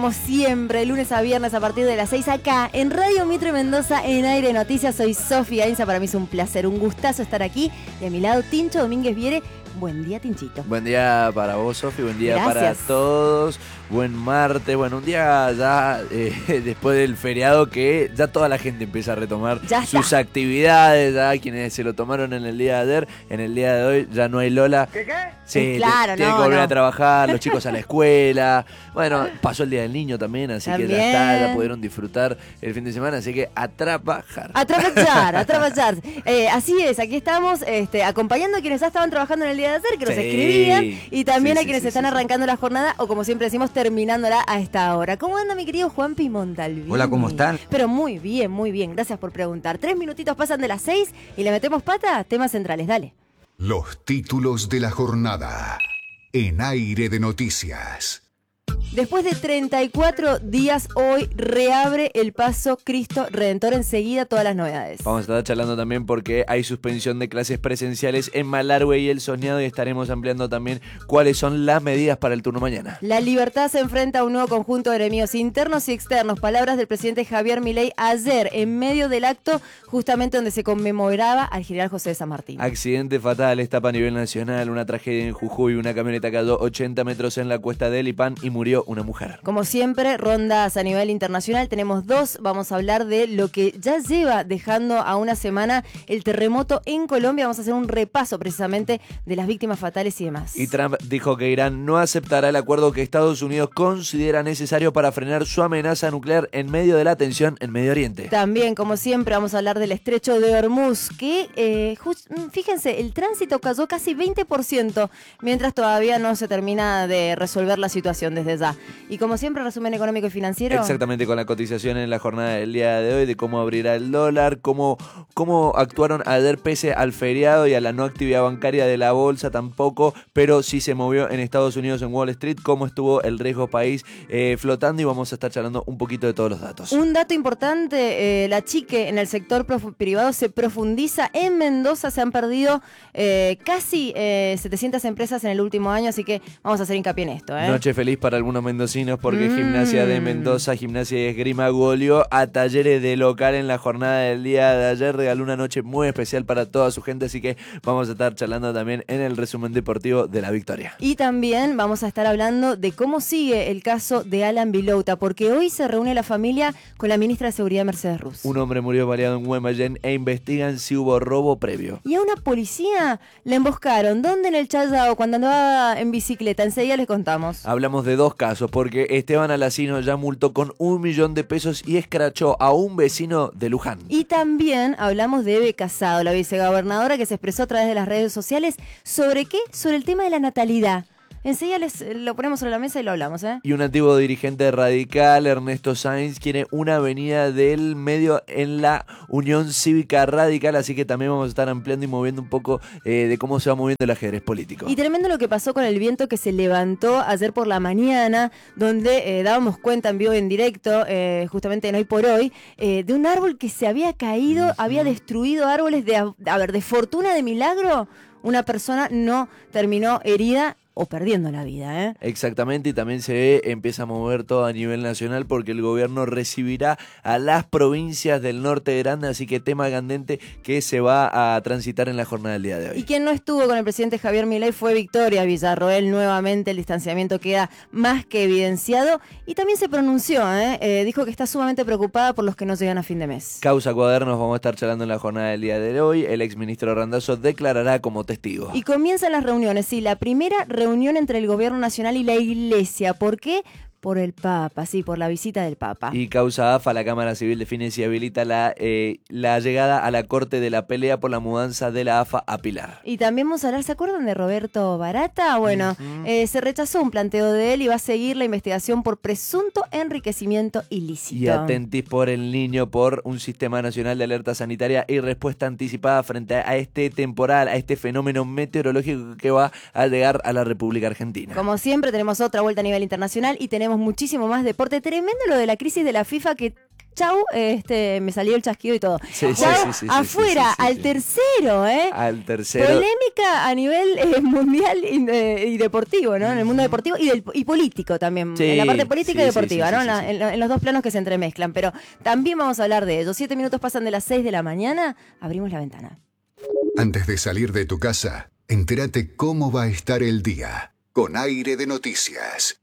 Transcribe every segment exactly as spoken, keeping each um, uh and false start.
como siempre, de lunes a viernes a partir de las seis acá en Radio Mitre Mendoza en Aire Noticias. Soy Sofía Inza, para mí es un placer, un gustazo estar aquí. De mi lado, Tincho Domínguez Viere. Buen día, Tinchito. Buen día para vos, Sofi, buen día Gracias. para todos. Buen martes, bueno, un día ya eh, después del feriado que ya toda la gente empieza a retomar Ya sus está. actividades, ya quienes se lo tomaron en el día de ayer, en el día de hoy ya no hay Lola. ¿Qué qué? Sí, Eh, claro, te- tienen no, que volver no. a trabajar, los chicos a la escuela. Bueno, pasó el Día del Niño también, así que ya está, También. ya pudieron disfrutar el fin de semana, así que a trabajar. A trabajar, a trabajar. Eh, así es, aquí estamos este, acompañando a quienes ya estaban trabajando en el día de ayer, que nos Sí. escribían, y también Sí, a sí, quienes sí, están sí, sí. arrancando la jornada, o como siempre decimos, terminándola a esta hora. ¿Cómo anda mi querido Juan Pimontalvini? Hola, ¿cómo están? Pero muy bien, muy bien, gracias por preguntar. Tres minutitos pasan de las seis y le metemos pata a temas centrales, dale. Los títulos de la jornada en Aire de Noticias. Después de treinta y cuatro días, hoy reabre el Paso Cristo Redentor. Enseguida todas las novedades. Vamos a estar charlando también porque hay suspensión de clases presenciales en Malargüe y El Soñado, y estaremos ampliando también cuáles son las medidas para el turno mañana. La Libertad se enfrenta a un nuevo conjunto de enemigos internos y externos. Palabras del presidente Javier Milei ayer, en medio del acto, justamente donde se conmemoraba al general José de San Martín. Accidente fatal, etapa a nivel nacional, una tragedia en Jujuy, una camioneta cayó ochenta metros en la cuesta de Elipán y murió una mujer. Como siempre, rondas a nivel internacional. Tenemos dos. Vamos a hablar de lo que ya lleva dejando a una semana el terremoto en Colombia. Vamos a hacer un repaso precisamente de las víctimas fatales y demás. Y Trump dijo que Irán no aceptará el acuerdo que Estados Unidos considera necesario para frenar su amenaza nuclear en medio de la tensión en Medio Oriente. También, como siempre, vamos a hablar del estrecho de Hormuz, que, eh, just- fíjense, el tránsito cayó casi veinte por ciento, mientras todavía no se termina de resolver la situación desde ya. Y como siempre, resumen económico y financiero. Exactamente, con la cotización en la jornada del día de hoy, de cómo abrirá el dólar, cómo, cómo actuaron ayer pese al feriado y a la no actividad bancaria de la bolsa tampoco, pero sí se movió en Estados Unidos, en Wall Street, cómo estuvo el riesgo país eh, flotando, y vamos a estar charlando un poquito de todos los datos. Un dato importante, eh, la chique en el sector prof- privado se profundiza. En Mendoza se han perdido eh, casi eh, setecientas empresas en el último año, así que vamos a hacer hincapié en esto. ¿eh? Noche feliz para algunos mendocinos porque Mm. Gimnasia de Mendoza, Gimnasia y Esgrima goleó a Talleres de local en la jornada del día de ayer. Regaló una noche muy especial para toda su gente, así que vamos a estar charlando también en el resumen deportivo de la victoria. Y también vamos a estar hablando de cómo sigue el caso de Alan Vilouta, porque hoy se reúne la familia con la ministra de Seguridad Mercedes Ruz. Un hombre murió baleado en Guaymallén e investigan si hubo robo previo. Y a una policía la emboscaron. ¿Dónde? En el Chayao, cuando andaba en bicicleta. Enseguida les contamos. Hablamos de dos casos, porque Esteban Alacino ya multó con un millón de pesos y escrachó a un vecino de Luján. Y también hablamos de Eve Casado, la vicegobernadora, que se expresó a través de las redes sociales. ¿Sobre qué? Sobre el tema de la natalidad. Enseguida les, lo ponemos sobre la mesa y lo hablamos, ¿eh? Y un antiguo dirigente radical, Ernesto Sainz, quiere una avenida del medio en la Unión Cívica Radical, así que también vamos a estar ampliando y moviendo un poco eh, de cómo se va moviendo el ajedrez político. Y tremendo lo que pasó con el viento que se levantó ayer por la mañana, donde eh, dábamos cuenta en vivo y en directo, eh, justamente en Hoy por Hoy, eh, de un árbol que se había caído, había destruido árboles de, a ver, de fortuna, de milagro. Una persona no terminó herida o perdiendo la vida, ¿eh? Exactamente, y también se ve, empieza a mover todo a nivel nacional porque el gobierno recibirá a las provincias del norte grande, así que tema candente que se va a transitar en la jornada del día de hoy. Y quien no estuvo con el presidente Javier Milei fue Victoria Villarroel. Nuevamente el distanciamiento queda más que evidenciado. Y también se pronunció, ¿eh? Eh, dijo que está sumamente preocupada por los que no llegan a fin de mes. Causa Cuadernos, vamos a estar charlando en la jornada del día de hoy. El exministro Randazzo declarará como testigo. Y comienzan las reuniones, sí, la primera reunión entre el gobierno nacional y la iglesia. ¿Por qué? Por el Papa, sí, por la visita del Papa. Y causa A F A, la Cámara Civil define si habilita la, eh, la llegada a la corte de la pelea por la mudanza de la A F A a Pilar. Y también vamos a hablar, ¿se acuerdan de Roberto Barata? Bueno, Uh-huh. eh, se rechazó un planteo de él y va a seguir la investigación por presunto enriquecimiento ilícito. Y atentis por el niño, por un sistema nacional de alerta sanitaria y respuesta anticipada frente a este temporal, a este fenómeno meteorológico que va a llegar a la República Argentina. Como siempre, tenemos otra vuelta a nivel internacional y tenemos muchísimo más deporte. Tremendo lo de la crisis de la FIFA, que chau, este, me salió el chasquido y todo. Sí, Chau, sí, sí, sí, afuera, sí, sí, sí, al sí. tercero, ¿eh? Al tercero. Polémica a nivel eh, mundial y, eh, y deportivo, ¿no? En el mundo deportivo y, del, y político también. Sí, en la parte política sí, y deportiva, sí, sí, ¿no? sí, En, la- sí. en la- en los dos planos que se entremezclan. Pero también vamos a hablar de ello. Siete minutos pasan de las seis de la mañana. Abrimos la ventana. Antes de salir de tu casa, entérate cómo va a estar el día. Con Aire de Noticias.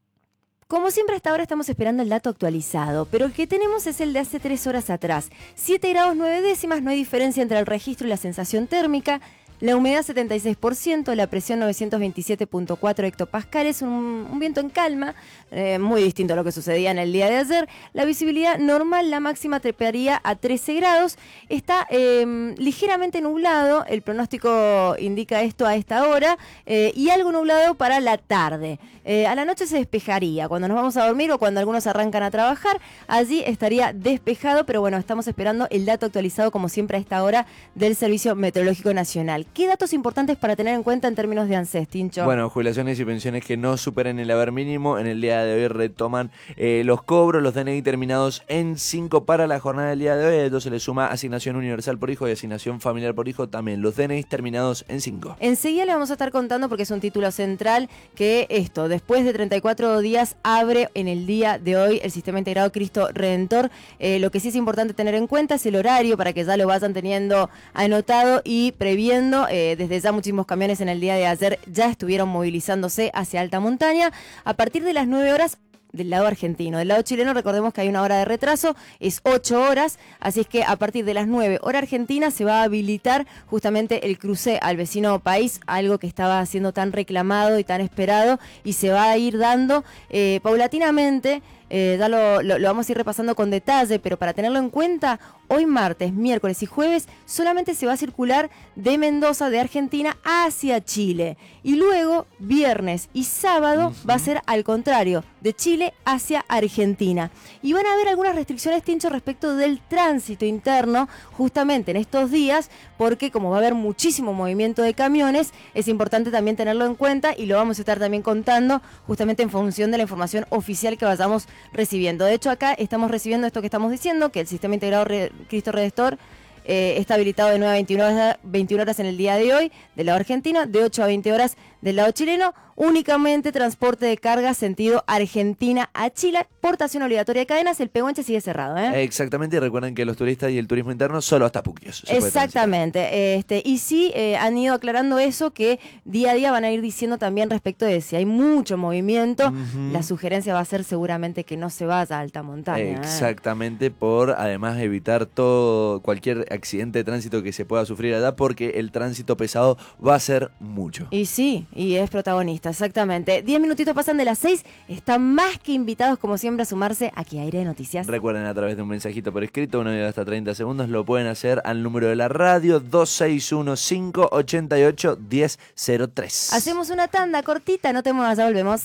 Como siempre, hasta ahora estamos esperando el dato actualizado, pero el que tenemos es el de hace tres horas atrás. siete grados nueve décimas, no hay diferencia entre el registro y la sensación térmica. La humedad setenta y seis por ciento, la presión novecientos veintisiete punto cuatro hectopascales, un, un viento en calma, eh, muy distinto a lo que sucedía en el día de ayer. La visibilidad normal, la máxima treparía a trece grados. Está eh, ligeramente nublado, el pronóstico indica esto a esta hora, eh, y algo nublado para la tarde. Eh, a la noche se despejaría, cuando nos vamos a dormir o cuando algunos arrancan a trabajar, allí estaría despejado, pero bueno, estamos esperando el dato actualizado como siempre a esta hora del Servicio Meteorológico Nacional. ¿Qué datos importantes para tener en cuenta en términos de ANSES, Tincho? Bueno, jubilaciones y pensiones que no superen el haber mínimo. En el día de hoy retoman eh, los cobros, los D N I terminados en cinco para la jornada del día de hoy. A esto se le suma asignación universal por hijo y asignación familiar por hijo también. Los D N I terminados en cinco. Enseguida le vamos a estar contando, porque es un título central, que esto, después de treinta y cuatro días, abre en el día de hoy el Sistema Integrado Cristo Redentor. Eh, lo que sí es importante tener en cuenta es el horario, para que ya lo vayan teniendo anotado y previendo. Eh, desde ya muchísimos camiones en el día de ayer ya estuvieron movilizándose hacia alta montaña. A partir de las nueve horas del lado argentino. Del lado chileno, recordemos que hay una hora de retraso, es ocho horas, así es que a partir de las nueve hora argentina se va a habilitar justamente el cruce al vecino país, algo que estaba siendo tan reclamado y tan esperado, y se va a ir dando eh, paulatinamente. Eh, ya lo, lo, lo vamos a ir repasando con detalle, pero para tenerlo en cuenta, hoy martes, miércoles y jueves solamente se va a circular de Mendoza, de Argentina, hacia Chile. Y luego, viernes y sábado, uh-huh. va a ser al contrario, de Chile hacia Argentina. Y van a haber algunas restricciones, Tincho, respecto del tránsito interno, justamente en estos días, porque como va a haber muchísimo movimiento de camiones, es importante también tenerlo en cuenta, y lo vamos a estar también contando justamente en función de la información oficial que vayamos recibiendo. De hecho, acá estamos recibiendo esto que estamos diciendo, que el Sistema Integrado Re- Cristo Redentor eh, está habilitado de nueve a veintiuna horas, veintiuna horas en el día de hoy, del lado argentino, de ocho a veinte horas del lado chileno. Únicamente transporte de carga sentido Argentina a Chile, portación obligatoria de cadenas, el Pehuenche sigue cerrado, ¿eh? Exactamente, y recuerden que los turistas y el turismo interno solo hasta Puquios. Exactamente, este, y sí, eh, han ido aclarando eso, que día a día van a ir diciendo también respecto de si hay mucho movimiento, uh-huh. la sugerencia va a ser seguramente que no se vaya a alta montaña. Exactamente, ¿eh? Por además evitar todo cualquier accidente de tránsito que se pueda sufrir allá, porque el tránsito pesado va a ser mucho. Y sí, y es protagonista. Exactamente. Diez minutitos pasan de las seis. Están más que invitados, como siempre, a sumarse aquí a Aire de Noticias. Recuerden, a través de un mensajito por escrito, uno de hasta treinta segundos, lo pueden hacer al número de la radio dos seis uno, cinco ocho ocho, uno cero cero tres. Hacemos una tanda cortita, no te muevas, ya volvemos.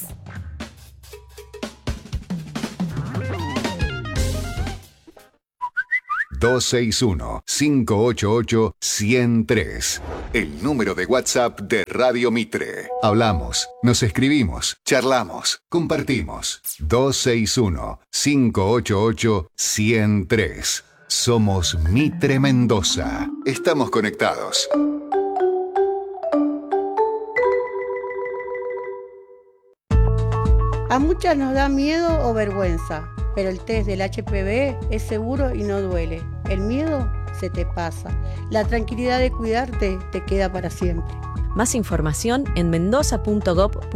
dos seis uno, cinco ocho ocho, uno cero tres. El número de WhatsApp de Radio Mitre. Hablamos, nos escribimos, charlamos, compartimos. dos seis uno, cinco ocho ocho, uno cero tres. Somos Mitre Mendoza. Estamos conectados. A muchas nos da miedo o vergüenza, pero el test del H P V es seguro y no duele. El miedo se te pasa. La tranquilidad de cuidarte te queda para siempre. Más información en mendoza punto gob punto ar.